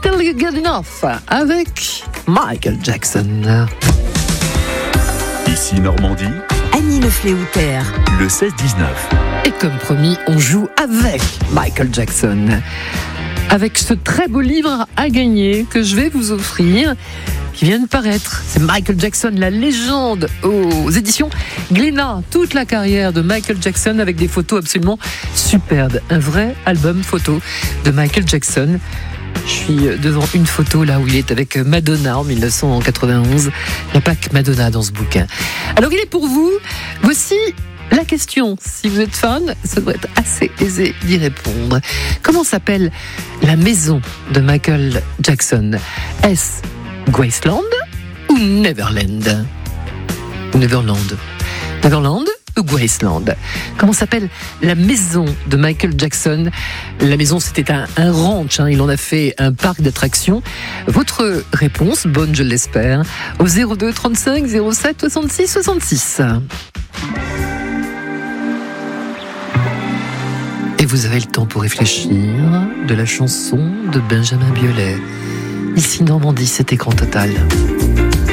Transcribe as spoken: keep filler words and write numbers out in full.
Till You Get Enough avec Michael Jackson. Ici Normandie, Annie Le Fléoutère, le seize dix-neuf. Et comme promis, on joue avec Michael Jackson. Avec ce très beau livre à gagner que je vais vous offrir, qui vient de paraître. C'est Michael Jackson, la légende, aux éditions Glénat. Toute la carrière de Michael Jackson avec des photos absolument superbes. Un vrai album photo de Michael Jackson. Je suis devant une photo là où il est avec Madonna en dix-neuf cent quatre-vingt-onze. Il n'y a pas que Madonna dans ce bouquin. Alors il est pour vous. Voici la question. Si vous êtes fan, ça doit être assez aisé d'y répondre. Comment s'appelle la maison de Michael Jackson? Est-ce Graceland ou Neverland? Neverland. Neverland ou Graceland? Comment s'appelle la maison de Michael Jackson? La maison, c'était un, un ranch, hein. Il en a fait un parc d'attractions. Votre réponse, bonne je l'espère, au zéro deux trente-cinq zéro sept soixante-six soixante-six. Et vous avez le temps pour réfléchir de la chanson de Benjamin Biolay. Ici Normandie, c'est Écran Total.